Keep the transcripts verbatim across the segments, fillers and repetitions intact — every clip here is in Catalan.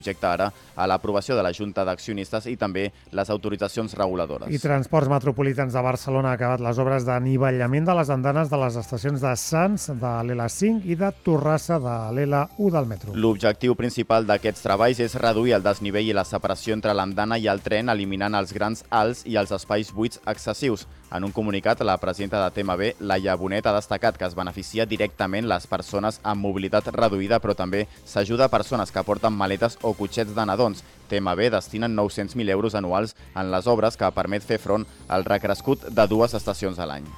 projecte ara a l'aprovació de la Junta d'Accionistes i també les autoritzacions reguladores. I Transports Metropolitans de Barcelona ha acabat les obres d'anivellament de les andanes de les estacions de Sants, de l'L cinc i de Torrassa, de l'L u del metro. L'objectiu principal d'aquests treballs és reduir el desnivell i la separació entre l'andana i el tren, eliminant els grans alts i els espais buits excessius. En un comunicat, la presidenta de T M B, Laia Bonet, ha destacat que es beneficia directament les persones amb mobilitat reduïda, però també s'ajuda a persones que porten maletes o cotxets de nadons. T M B destinen nou-cents mil euros anuals en les obres que permet fer front al recrescut de dues estacions a l'any.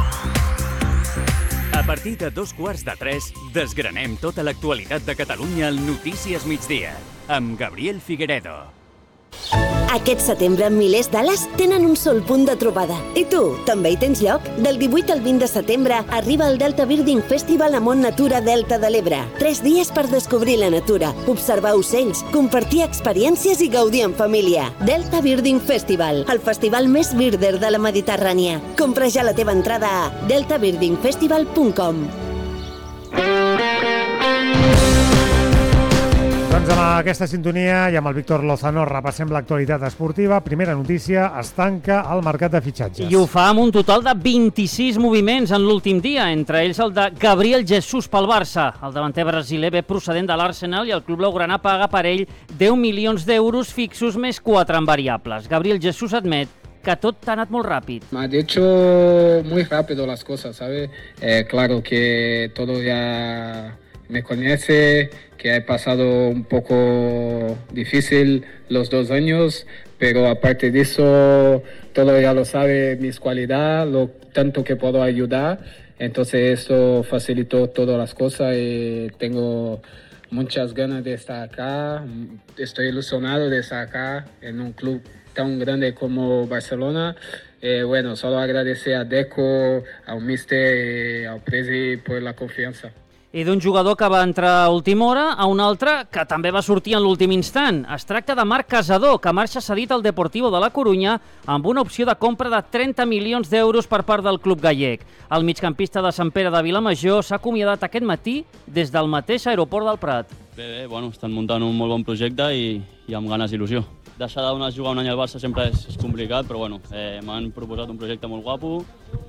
A partir de dos quarts de tres, desgranem tota l'actualitat de Catalunya al Notícies Migdia, amb Gabriel Figueredo. Aquest setembre, milers d'ales tenen un sol punt de trobada. I tu, també hi tens lloc? Del divuit al vint de setembre arriba el Delta Birding Festival a Mont Natura Delta de l'Ebre. Tres dies per descobrir la natura, observar ocells, compartir experiències i gaudir en família. Delta Birding Festival, el festival més birder de la Mediterrània. Compra ja la teva entrada a delta birding festival punt com. Doncs amb aquesta sintonia i amb el Víctor Lozano repassem l'actualitat esportiva. Primera notícia, es tanca el mercat de fitxatges. I ho fa amb un total de vint-i-sis moviments en l'últim dia, entre ells el de Gabriel Jesus pel Barça. El davanter brasiler ve procedent de l'Arsenal i el club blaugrana paga per ell deu milions d'euros fixos més quatre en variables. Gabriel Jesus admet que tot ha anat molt ràpid. Me ha dicho muy rápido las cosas, ¿sabe? Eh, claro que todo ya me conoce, que he pasado un poco difícil los dos años, pero aparte de eso, todo ya lo sabe, mis cualidades, lo tanto que puedo ayudar. Entonces esto facilitó todas las cosas y tengo muchas ganas de estar acá. Estoy ilusionado de estar acá en un club tan grande como Barcelona. Eh, bueno, solo agradecer a Deco, al míster y al presi por la confiança. I d'un jugador que va entrar a última hora a un altre que també va sortir en l'últim instant. Es tracta de Marc Casador, que marxa cedit al Deportivo de la Corunya amb una opció de compra de trenta milions d'euros per part del club gallec. El migcampista de Sant Pere de Vilamajor s'ha acomiadat aquest matí des del mateix aeroport del Prat. Bé, bé, bueno, estan muntant un molt bon projecte i, i amb ganes d'il·lusió. Deixar de jugar un any al Barça sempre és, és complicat, però bueno, eh, m'han proposat un projecte molt guapo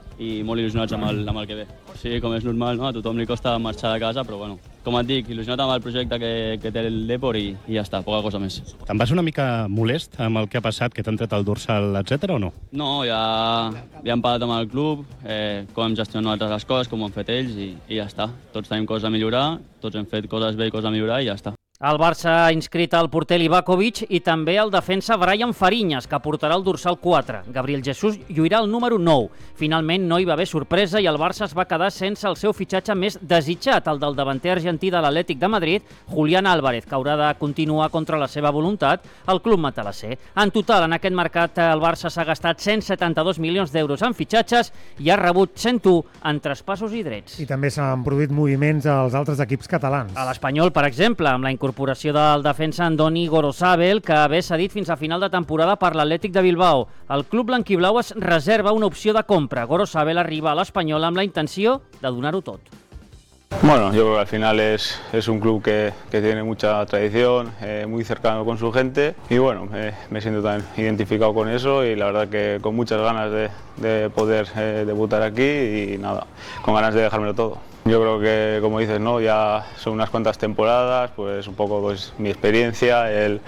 i molt il·lusionats amb el, amb el que ve. Sí, com és normal, no? A tothom li costa marxar de casa, però bueno, com et dic, il·lusionat amb el projecte que, que té el Depor i, i ja està, poca cosa més. Te'n vas una mica molest amb el que ha passat, que t'han tret el dorsal, etcètera o no? No, ja, ja hem parlat amb el club, eh, com hem gestionat les coses, com ho han fet ells i, i ja està. Tots tenim coses a millorar, tots hem fet coses bé i coses a millorar i ja està. El Barça ha inscrit el porter Livakovic i també el defensa Brian Fariñas, que portarà el dorsal quatre. Gabriel Jesus lluirà el número nou. Finalment no hi va haver sorpresa i el Barça es va quedar sense el seu fitxatge més desitjat, el del davanter argentí de l'Atlètic de Madrid, Julián Álvarez, que haurà de continuar contra la seva voluntat al club matalasser. En total, en aquest mercat, el Barça s'ha gastat cent setanta-dos milions d'euros en fitxatges i ha rebut cent u en traspassos i drets. I també s'han produït moviments als altres equips catalans. A l'Espanyol, per exemple, amb la incorporació del defensa Andoni Gorosabel, que ve cedit fins a final de temporada per l'Atlètic de Bilbao. El club blanquiblau es reserva una opció de compra. Gorosabel arriba a l'Espanyol amb la intenció de donar-ho tot. Bueno, yo creo que al final es, es un club que, que tiene mucha tradición, eh, muy cercano con su gente y bueno, eh, me siento tan identificado con eso y la verdad que con muchas ganas de, de poder eh, debutar aquí y nada, con ganas de dejármelo todo. Yo creo que, como dices, ¿no? Ya son unas cuantas temporadas, pues un poco pues, mi experiencia, el,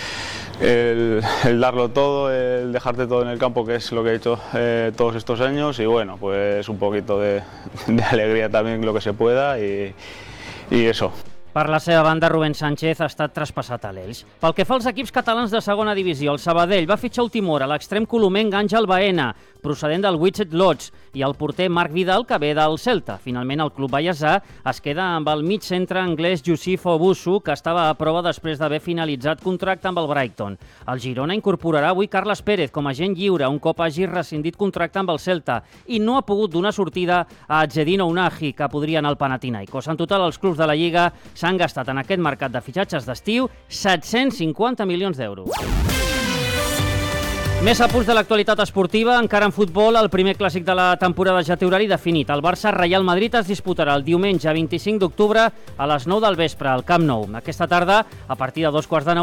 el, el darlo todo, el dejarte todo en el campo, que es lo que he hecho eh, todos estos años y bueno, pues un poquito de, de alegría también lo que se pueda y, y eso. Per la seva banda, Rubén Sánchez ha estat traspassat a l'Elx. Pel que fa als equips catalans de segona divisió, el Sabadell va fitxar a última hora l'extrem colomenc Àngel Baena, procedent del Witchet Lodge, i el porter Marc Vidal, que ve del Celta. Finalment, el club baiasà es queda amb el mig centre anglès Yusuf Obusu, que estava a prova després d'haver finalitzat contracte amb el Brighton. El Girona incorporarà avui Carles Pérez com a agent lliure, un cop hagi rescindit contracte amb el Celta, i no ha pogut donar sortida a Zedino Unahi, que podria anar al Panathinaikos. En total, els clubs de la Lliga s'han gastat en aquest mercat de fitxatges d'estiu set-cents cinquanta milions d'euros. Més apunts de l'actualitat esportiva, encara en futbol, el primer clàssic de la temporada ja té horari definit. El Barça-Reial Madrid es disputarà el diumenge vint-i-cinc d'octubre a les nou del vespre al Camp Nou. Aquesta tarda, a partir de dos quarts de nou,